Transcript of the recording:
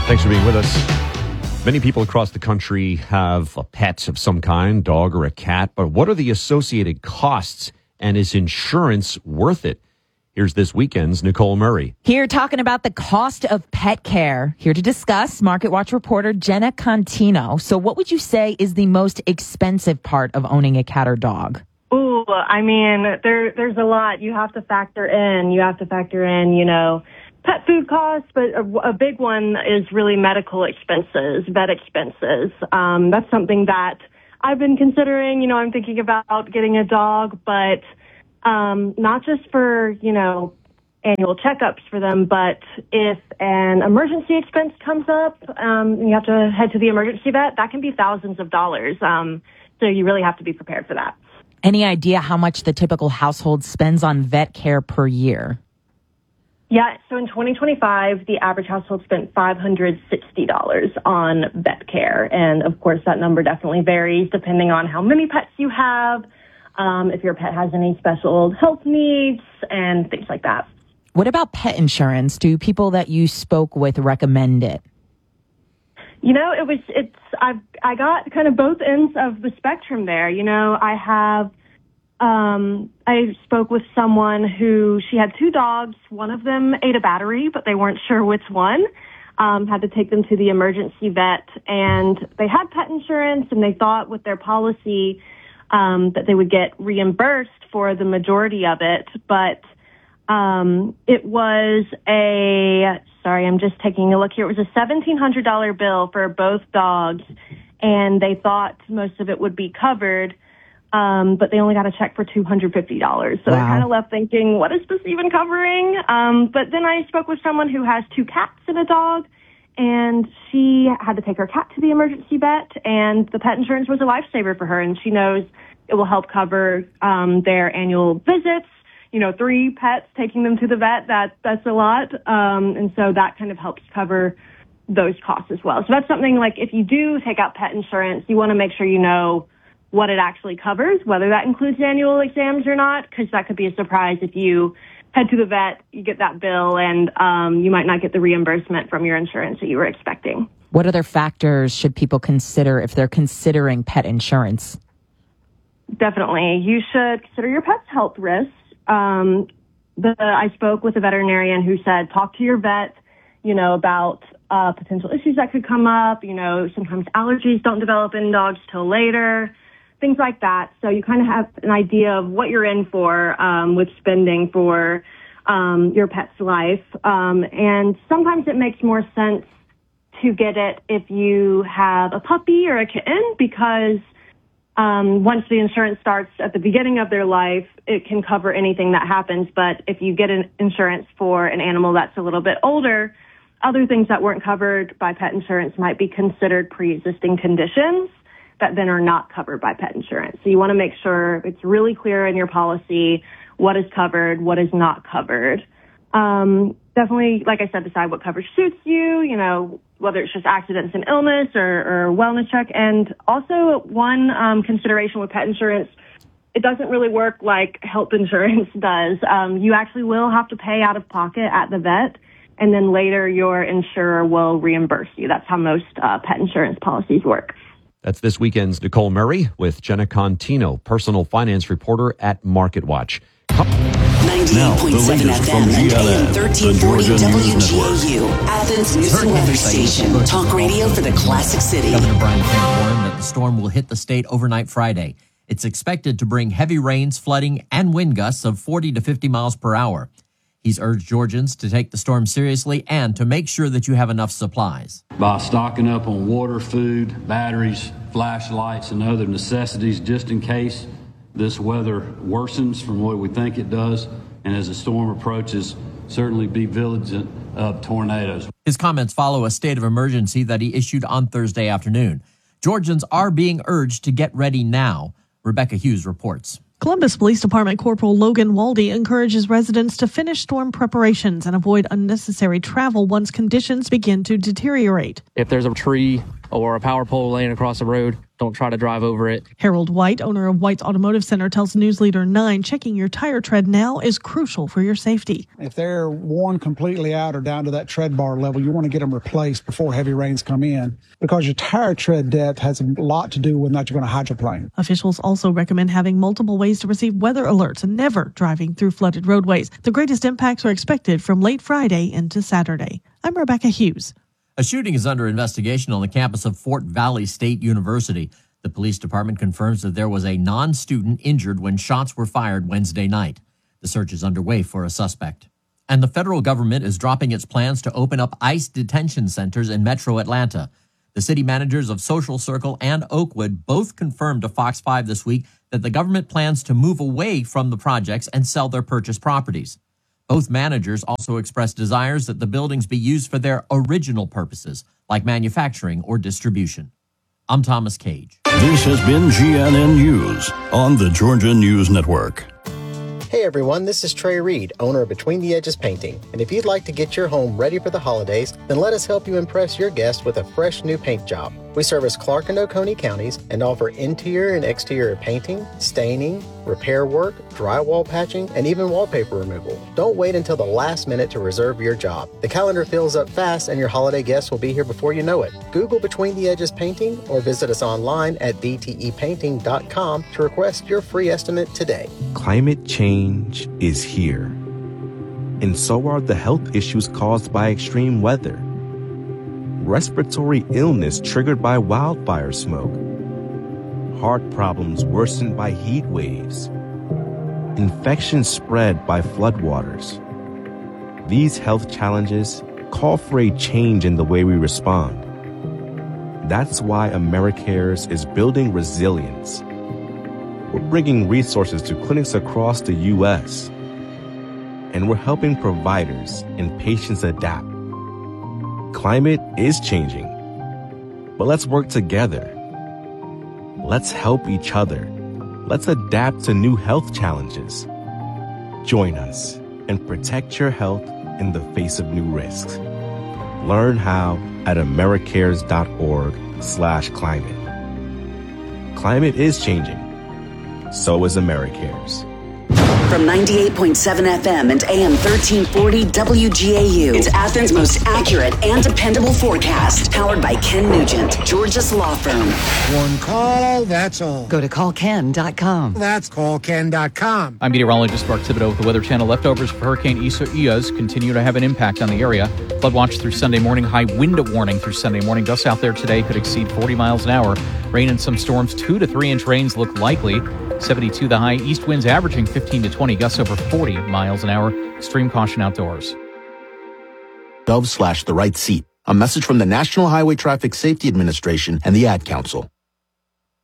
Thanks for being with us. Many people across the country have a pet of some kind, dog or a cat, but what are the associated costs, and is insurance worth it? Here's this weekend's Nicole Murray. Here talking about the cost of pet care. Here to discuss, MarketWatch reporter Jenna Contino. So what would you say is the most expensive part of owning a cat or dog? Ooh, I mean, there's a lot you have to factor in. You have to factor in, pet food costs, but a big one is really medical expenses, vet expenses. That's something that I've been considering. I'm thinking about getting a dog, but not just for, annual checkups for them, but if an emergency expense comes up, and you have to head to the emergency vet, that can be thousands of dollars. So you really have to be prepared for that. Any idea how much the typical household spends on vet care per year? Yeah, so in 2025, the average household spent $560 on vet care. And of course, that number definitely varies depending on how many pets you have, if your pet has any special health needs, and things like that. What about pet insurance? Do people that you spoke with recommend it? I got kind of both ends of the spectrum there. I spoke with someone who, she had two dogs. One of them ate a battery, but they weren't sure which one. Had to take them to the emergency vet, and they had pet insurance, and they thought with their policy that they would get reimbursed for the majority of it. But it was I'm just taking a look here. It was a $1,700 bill for both dogs, and they thought most of it would be covered. But they only got a check for $250. So they're kind of left thinking, what is this even covering? But then I spoke with someone who has two cats and a dog, and she had to take her cat to the emergency vet, and the pet insurance was a lifesaver for her, and she knows it will help cover their annual visits. 3 pets, taking them to the vet, that's a lot. And so that kind of helps cover those costs as well. So that's something like if you do take out pet insurance, you want to make sure you know what it actually covers, whether that includes annual exams or not, because that could be a surprise if you head to the vet, you get that bill, and you might not get the reimbursement from your insurance that you were expecting. What other factors should people consider if they're considering pet insurance? Definitely. You should consider your pet's health risks. I spoke with a veterinarian who said, talk to your vet, about potential issues that could come up. Sometimes allergies don't develop in dogs till later, things like that. So you kind of have an idea of what you're in for with spending for your pet's life. And sometimes it makes more sense to get it if you have a puppy or a kitten, because once the insurance starts at the beginning of their life, it can cover anything that happens. But if you get an insurance for an animal that's a little bit older, other things that weren't covered by pet insurance might be considered pre-existing conditions that then are not covered by pet insurance. So you want to make sure it's really clear in your policy what is covered, what is not covered. Definitely, like I said, decide what coverage suits you, whether it's just accidents and illness or wellness check. And also one consideration with pet insurance, it doesn't really work like health insurance does. You actually will have to pay out of pocket at the vet, and then later your insurer will reimburse you. That's how most pet insurance policies work. That's this weekend's Nicole Murray with Jenna Contino, personal finance reporter at MarketWatch. 98.7 FM and AM 1340 WGAU, Athens News and Weather Station. Talk radio for the classic city. Governor Brian Kemp warned that the storm will hit the state overnight Friday. It's expected to bring heavy rains, flooding, and wind gusts of 40 to 50 miles per hour. He's urged Georgians to take the storm seriously and to make sure that you have enough supplies. By stocking up on water, food, batteries, flashlights, and other necessities just in case this weather worsens from what we think it does, and as the storm approaches, certainly be vigilant of tornadoes. His comments follow a state of emergency that he issued on Thursday afternoon. Georgians are being urged to get ready now. Rebecca Hughes reports. Columbus Police Department Corporal Logan Waldy encourages residents to finish storm preparations and avoid unnecessary travel once conditions begin to deteriorate. If there's a tree or a power pole laying across the road, Don't try to drive over it. Harold White, owner of White's Automotive Center, tells Newsleader 9 checking your tire tread now is crucial for your safety. If they're worn completely out or down to that tread bar level, you want to get them replaced before heavy rains come in, because your tire tread depth has a lot to do with not you're going to hydroplane. Officials also recommend having multiple ways to receive weather alerts and never driving through flooded roadways. The greatest impacts are expected from late Friday into Saturday. I'm Rebecca Hughes. A shooting is under investigation on the campus of Fort Valley State University. The police department confirms that there was a non-student injured when shots were fired Wednesday night. The search is underway for a suspect. And the federal government is dropping its plans to open up ICE detention centers in Metro Atlanta. The city managers of Social Circle and Oakwood both confirmed to Fox 5 this week that the government plans to move away from the projects and sell their purchased properties. Both managers also expressed desires that the buildings be used for their original purposes, like manufacturing or distribution. I'm Thomas Cage. This has been GNN News on the Georgia News Network. Hey everyone, this is Trey Reed, owner of Between the Edges Painting. And if you'd like to get your home ready for the holidays, then let us help you impress your guests with a fresh new paint job. We service Clark and Oconee counties and offer interior and exterior painting, staining, repair work, drywall patching, and even wallpaper removal. Don't wait until the last minute to reserve your job. The calendar fills up fast and your holiday guests will be here before you know it. Google Between the Edges Painting or visit us online at btepainting.com to request your free estimate today. Climate change is here, and so are the health issues caused by extreme weather. Respiratory illness triggered by wildfire smoke, heart problems worsened by heat waves, infections spread by floodwaters. These health challenges call for a change in the way we respond. That's why AmeriCares is building resilience. We're bringing resources to clinics across the U.S., and we're helping providers and patients adapt. Climate is changing, but let's work together. Let's help each other. Let's adapt to new health challenges. Join us and protect your health in the face of new risks. Learn how at americares.org/climate. Climate is changing. So is AmeriCares. From 98.7 FM and AM 1340 WGAU, it's Athens' most accurate and dependable forecast. Powered by Ken Nugent, Georgia's law firm. One call, that's all. Go to callken.com. That's callken.com. I'm meteorologist Mark Thibodeau with the Weather Channel. Leftovers for Hurricane Ias continue to have an impact on the area. Flood watch through Sunday morning. High wind warning through Sunday morning. Gusts out there today could exceed 40 miles an hour. Rain and some storms. 2 to 3 inch rains look likely. 72 the high. East winds averaging 15 to 20. Gusts over 40 miles an hour. Extreme caution outdoors. Dove/the right seat. A message from the National Highway Traffic Safety Administration and the Ad Council.